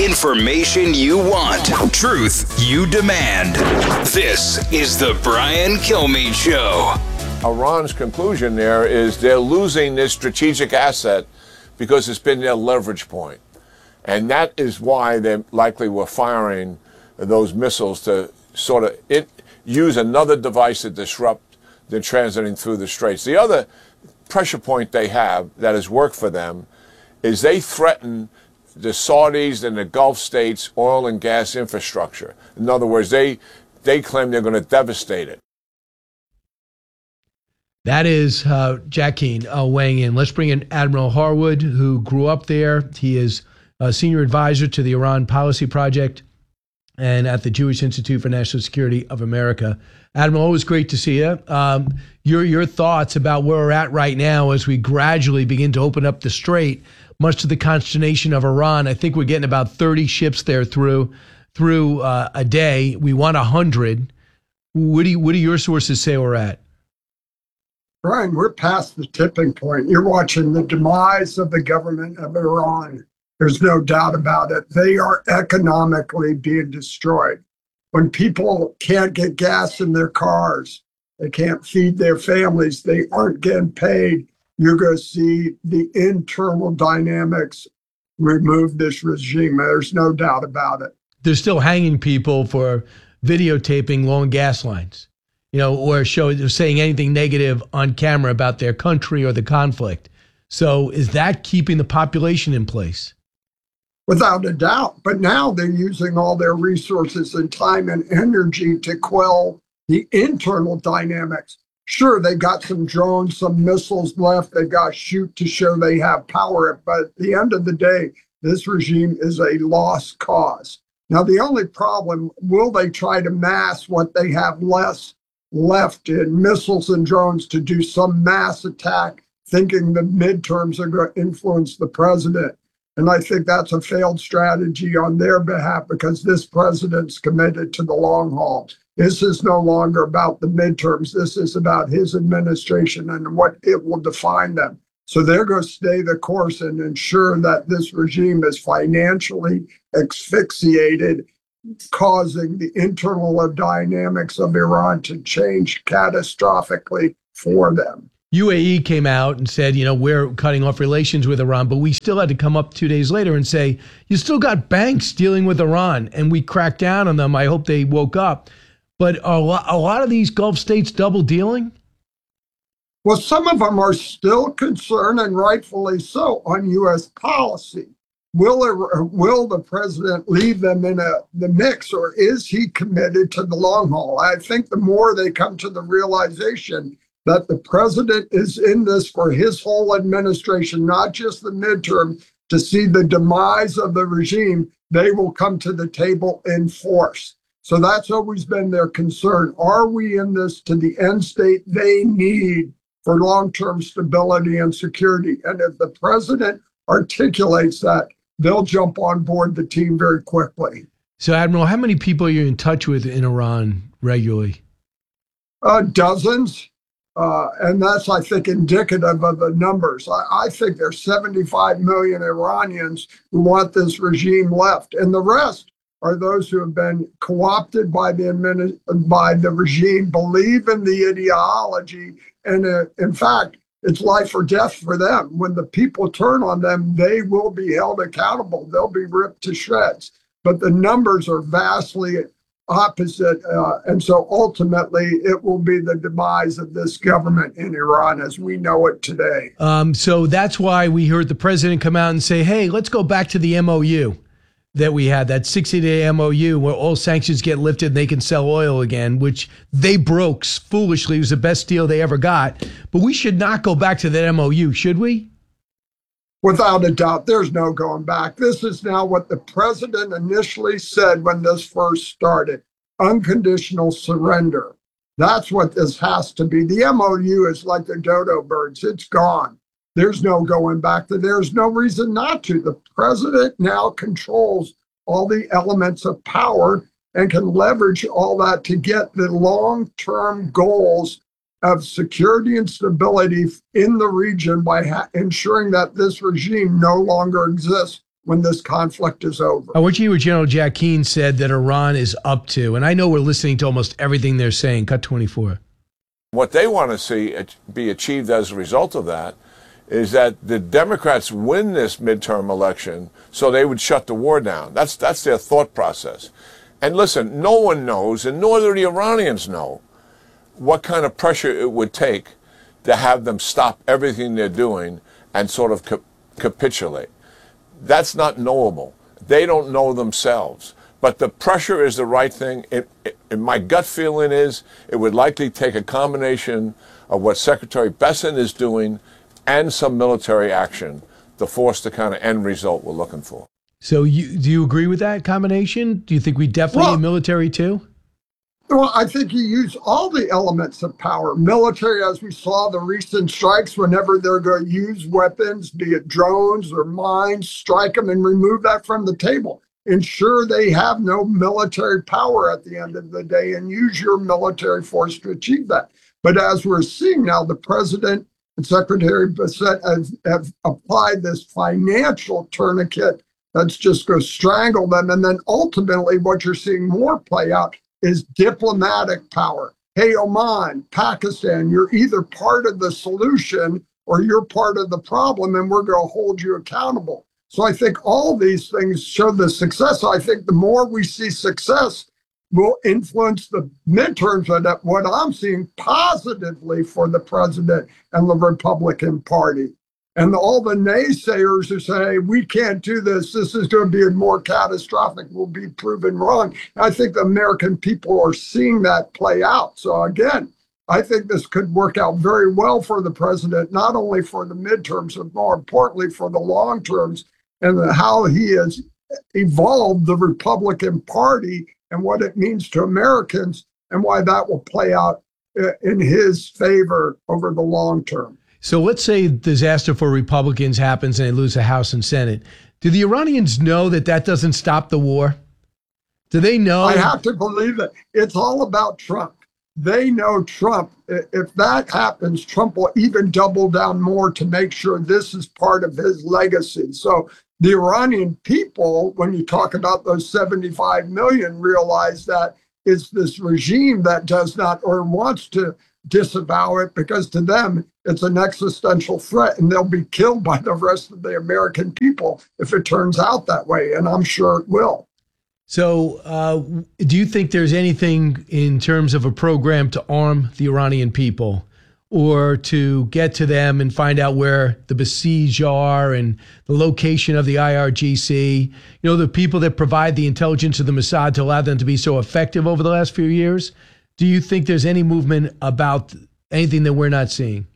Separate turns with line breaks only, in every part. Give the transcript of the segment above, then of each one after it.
Information you want. Truth you demand. This is the Brian Kilmeade Show.
Iran's conclusion there is they're losing this strategic asset because it's been their leverage point. And that is why they likely were firing those missiles to sort of use another device to disrupt the transiting through the straits. The other pressure point they have that has worked for them is they threaten the Saudis and the Gulf states' oil and gas infrastructure. In other words, they claim they're going to devastate it.
That is Jack Keane weighing in. Let's bring in Admiral Harwood, who grew up there. He is a senior advisor to the Iran Policy Project and at the Jewish Institute for National Security of America. Admiral, always great to see you. Your thoughts about where we're at right now as we gradually begin to open up the strait, much to the consternation of Iran. I think we're getting about 30 ships there through a day. We want 100. What do your sources say we're at?
Brian, we're past the tipping point. You're watching the demise of the government of Iran. There's no doubt about it. They are economically being destroyed. When people can't get gas in their cars, they can't feed their families, they aren't getting paid, you're going to see the internal dynamics remove this regime. There's no doubt about it.
They're still hanging people for videotaping long gas lines, or saying anything negative on camera about their country or the conflict. So is that keeping the population in place?
Without a doubt. But now they're using all their resources and time and energy to quell the internal dynamics. Sure, they got some drones, some missiles left. They got shoot to show they have power. But at the end of the day, this regime is a lost cause. Now, the only problem, will they try to mass what they have left in missiles and drones to do some mass attack, thinking the midterms are going to influence the president? And I think that's a failed strategy on their behalf because this president's committed to the long haul. This is no longer about the midterms. This is about his administration and what it will define them. So they're going to stay the course and ensure that this regime is financially asphyxiated, causing the internal dynamics of Iran to change catastrophically for them.
UAE came out and said, we're cutting off relations with Iran, but we still had to come up 2 days later and say, you still got banks dealing with Iran, and we cracked down on them. I hope they woke up. But are a lot of these Gulf states double dealing?
Well, some of them are still concerned, and rightfully so, on U.S. policy. Will the president leave them in the mix, or is he committed to the long haul? I think the more they come to the realization that the president is in this for his whole administration, not just the midterm, to see the demise of the regime, they will come to the table in force. So that's always been their concern. Are we in this to the end state they need for long-term stability and security? And if the president articulates that, they'll jump on board the team very quickly.
So, Admiral, how many people are you in touch with in Iran regularly?
Dozens. And that's, I think, indicative of the numbers. I think there's 75 million Iranians who want this regime left. And the rest are those who have been co-opted by the regime, believe in the ideology. And in fact, it's life or death for them. When the people turn on them, they will be held accountable. They'll be ripped to shreds. But the numbers are vastly opposite. And so ultimately, it will be the demise of this government in Iran as we know it today.
So that's why we heard the president come out and say, hey, let's go back to the MOU that we had, that 60-day MOU where all sanctions get lifted and they can sell oil again, which they broke foolishly. It was the best deal they ever got. But we should not go back to that MOU, should we?
Without a doubt, there's no going back. This is now what the president initially said when this first started, unconditional surrender. That's what this has to be. The MOU is like the dodo birds. It's gone. There's no going back. There's no reason not to. The president now controls all the elements of power and can leverage all that to get the long-term goals of security and stability in the region by ensuring that this regime no longer exists when this conflict is over.
I want you to hear what General Jack Keane said that Iran is up to. And I know we're listening to almost everything they're saying. Cut 24.
What they want to see be achieved as a result of that is that the Democrats win this midterm election so they would shut the war down. That's their thought process. And listen, no one knows, and nor do the Iranians know, what kind of pressure it would take to have them stop everything they're doing and sort of capitulate. That's not knowable. They don't know themselves. But the pressure is the right thing. My gut feeling is it would likely take a combination of what Secretary Bessent is doing and some military action to force the kind of end result we're looking for.
So do you agree with that combination? Do you think we definitely need military too?
Well, I think you use all the elements of power. Military, as we saw the recent strikes, whenever they're going to use weapons, be it drones or mines, strike them and remove that from the table. Ensure they have no military power at the end of the day and use your military force to achieve that. But as we're seeing now, the president and Secretary Bessent have applied this financial tourniquet that's just going to strangle them. And then ultimately what you're seeing more play out is diplomatic power. Hey, Oman, Pakistan, you're either part of the solution or you're part of the problem, and we're going to hold you accountable. So I think all these things show the success. I think the more we see success will influence the midterms, and what I'm seeing positively for the president and the Republican Party. And all the naysayers who say, we can't do this, this is going to be more catastrophic, will be proven wrong. I think the American people are seeing that play out. So again, I think this could work out very well for the president, not only for the midterms, but more importantly for the long terms, and how he has evolved the Republican Party and what it means to Americans, and why that will play out in his favor over the long term.
So let's say disaster for Republicans happens and they lose the House and Senate. Do the Iranians know that that doesn't stop the war? Do they know?
I have to believe it. It's all about Trump. They know Trump. If that happens, Trump will even double down more to make sure this is part of his legacy. So the Iranian people, when you talk about those 75 million, realize that it's this regime that does not or wants to disavow it, because to them it's an existential threat and they'll be killed by the rest of the American people if it turns out that way, and I'm sure it will.
So do you think there's anything in terms of a program to arm the Iranian people or to get to them and find out where the besieged are and the location of the IRGC, the people that provide the intelligence of the Mossad to allow them to be so effective over the last few years? Do you think there's any movement about anything that we're not seeing?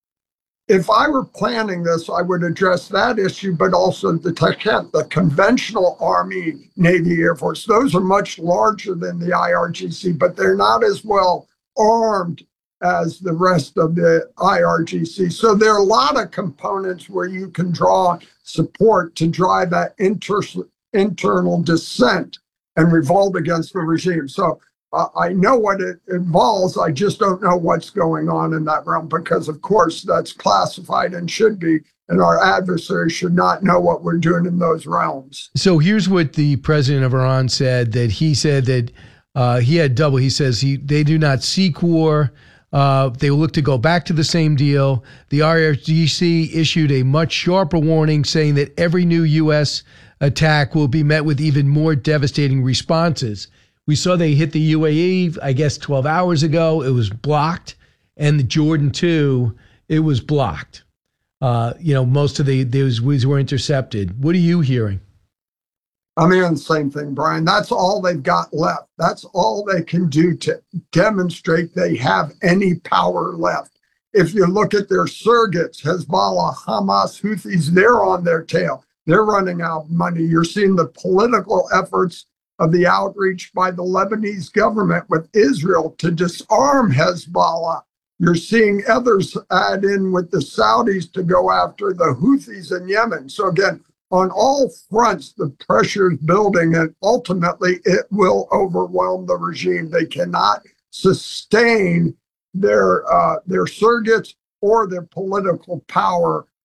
If I were planning this, I would address that issue, but also the conventional Army, Navy, Air Force. Those are much larger than the IRGC, but they're not as well armed as the rest of the IRGC. So there are a lot of components where you can draw support to drive that internal dissent and revolt against the regime. So I know what it involves. I just don't know what's going on in that realm because, of course, that's classified and should be, and our adversaries should not know what we're doing in those realms.
So here's what the president of Iran said, that he said that he had double. He says they do not seek war. They will look to go back to the same deal. The IRGC issued a much sharper warning saying that every new U.S. attack will be met with even more devastating responses. We saw they hit the UAE, I guess, 12 hours ago. It was blocked. And the Jordan 2, it was blocked. Most of those were intercepted. What are you hearing?
I'm hearing the same thing, Brian. That's all they've got left. That's all they can do to demonstrate they have any power left. If you look at their surrogates, Hezbollah, Hamas, Houthis, they're on their tail. They're running out of money. You're seeing the political efforts of the outreach by the Lebanese government with Israel to disarm Hezbollah. You're seeing others add in with the Saudis to go after the Houthis in Yemen. So again, on all fronts, the pressure is building, and ultimately it will overwhelm the regime. They cannot sustain their surrogates or their political power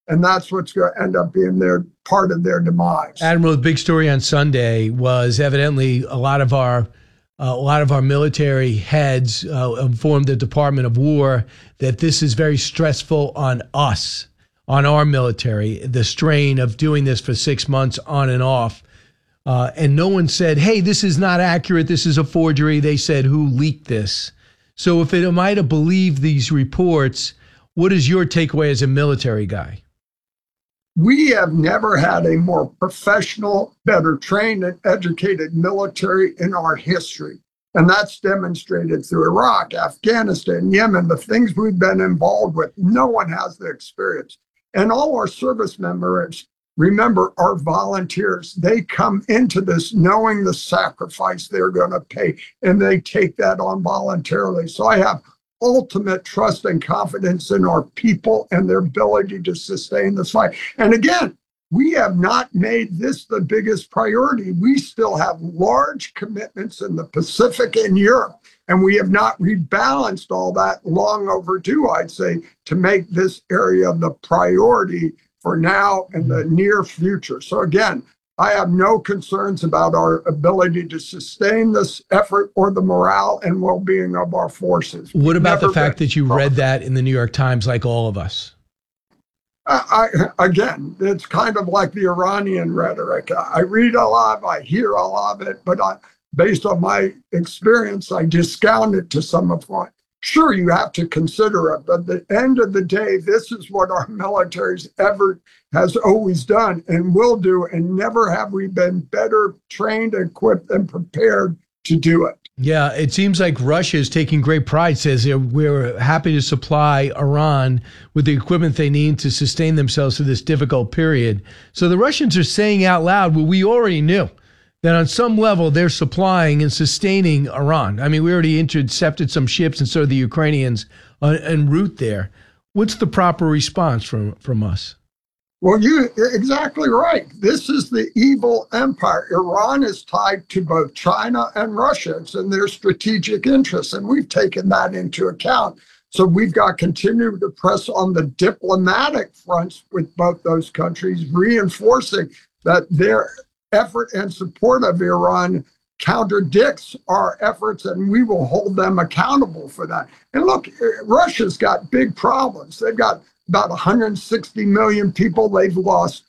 And that's what's going to end up being their part of their demise.
Admiral, the big story on Sunday was evidently a lot of our military heads informed the Department of War that this is very stressful on us, on our military, the strain of doing this for 6 months on and off. And no one said, hey, this is not accurate. This is a forgery. They said, who leaked this? So if it might have believed these reports, what is your takeaway as a military guy?
We have never had a more professional, better trained and educated military in our history. And that's demonstrated through Iraq, Afghanistan, Yemen, the things we've been involved with. No one has the experience. And all our service members, remember, are volunteers. They come into this knowing the sacrifice they're going to pay, and they take that on voluntarily. So I have ultimate trust and confidence in our people and their ability to sustain this fight. And again, we have not made this the biggest priority. We still have large commitments in the Pacific and Europe, and we have not rebalanced all that, long overdue, I'd say, to make this area the priority for now and the near future. So again, I have no concerns about our ability to sustain this effort or the morale and well-being of our forces.
What about the fact that you read that in the New York Times like all of us?
Again, it's kind of like the Iranian rhetoric. I read a lot, I hear a lot of it, but based on my experience, I discount it to some extent. Sure, you have to consider it, but at the end of the day, this is what our military's effort has always done and will do, and never have we been better trained, equipped, and prepared to do it.
Yeah, it seems like Russia is taking great pride, says we're happy to supply Iran with the equipment they need to sustain themselves through this difficult period. So the Russians are saying out loud what we already knew, that on some level they're supplying and sustaining Iran. I mean, we already intercepted some ships, and so the Ukrainians en route there. What's the proper response from us?
Well, you're exactly right. This is the evil empire. Iran is tied to both China and Russia. It's in their strategic interests, and we've taken that into account. So we've got to continue to press on the diplomatic fronts with both those countries, reinforcing that their effort and support of Iran contradicts our efforts, and we will hold them accountable for that. And look, Russia's got big problems. They've got about 160 million people. They've lost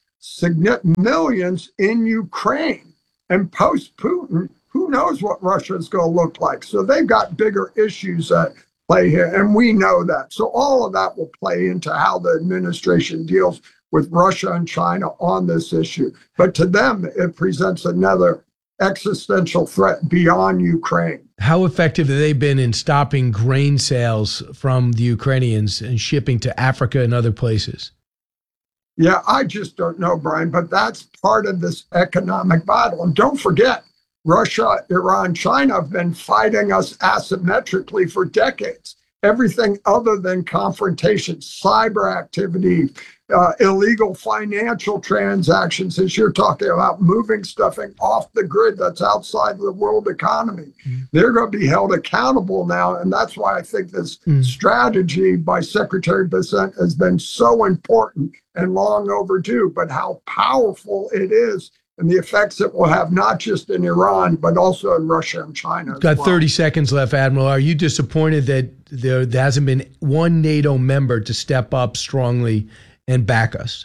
millions in Ukraine. And post-Putin, who knows what Russia is going to look like? So they've got bigger issues at play here, and we know that. So all of that will play into how the administration deals with Russia and China on this issue. But to them, it presents another existential threat beyond Ukraine.
How effective have they been in stopping grain sales from the Ukrainians and shipping to Africa and other places?
Yeah, I just don't know, Brian, but that's part of this economic battle. And don't forget, Russia, Iran, China have been fighting us asymmetrically for decades. Everything other than confrontation, cyber activity, illegal financial transactions, as you're talking about, moving stuffing off the grid that's outside the world economy. They're going to be held accountable now. And that's why I think this strategy by Secretary Bessent has been so important and long overdue, but how powerful it is and the effects it will have not just in Iran, but also in Russia and China.
Got 30 seconds left, Admiral. Are you disappointed that there hasn't been one NATO member to step up strongly and back us?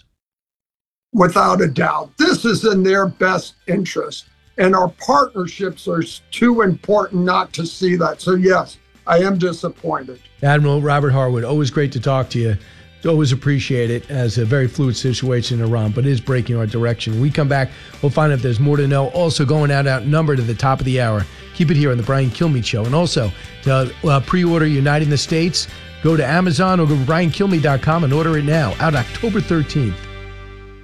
Without a doubt. This is in their best interest. And our partnerships are too important not to see that. So yes, I am disappointed.
Admiral Robert Harwood, always great to talk to you. Always appreciate it, as a very fluid situation in Iran, but it is breaking our direction. When we come back, we'll find out if there's more to know. Also going outnumbered at the top of the hour. Keep it here on the Brian Kilmeade Show. And also, to pre-order United in the States, go to Amazon or go to BrianKilmeade.com and order it now. Out October 13th.